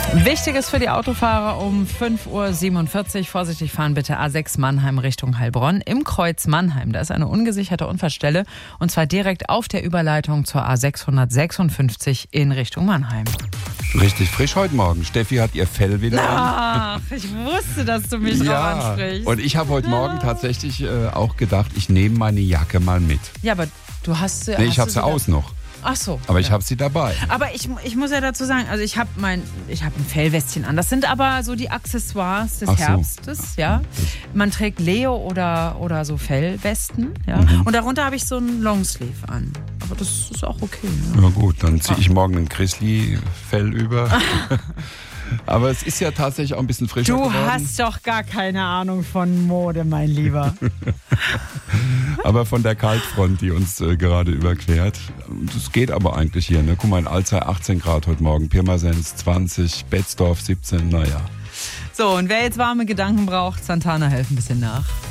Wichtiges für die Autofahrer um 5.47 Uhr. Vorsichtig fahren bitte A6 Mannheim Richtung Heilbronn. Im Kreuz Mannheim, da ist eine ungesicherte Unfallstelle. Und zwar direkt auf der Überleitung zur A656 in Richtung Mannheim. Richtig frisch heute Morgen. Steffi hat ihr Fell wieder an. Ach, ich wusste, dass du mich drauf ansprichst. Und ich habe heute Morgen tatsächlich auch gedacht, ich nehme meine Jacke mal mit. Ja, aber du hast sie... Nee, ich habe sie aus noch. Ach so. Aber ich habe sie dabei. Aber ich muss ja dazu sagen, also ich habe ein Fellwestchen an. Das sind aber so die Accessoires des Herbstes, ja. Man trägt Leo oder so Fellwesten, ja. Und darunter habe ich so einen Longsleeve an. Aber das ist auch okay. Ja, ja gut, dann ziehe ich morgen ein Grizzly-Fell über. Aber es ist ja tatsächlich auch ein bisschen frischer geworden. Du hast doch gar keine Ahnung von Mode, mein Lieber. Aber von der Kaltfront, die uns gerade überquert. Das geht aber eigentlich hier. Ne? Guck mal, in Alzey 18 Grad heute Morgen, Pirmasens 20, Betzdorf 17, naja. So, und wer jetzt warme Gedanken braucht, Santana helfen ein bisschen nach.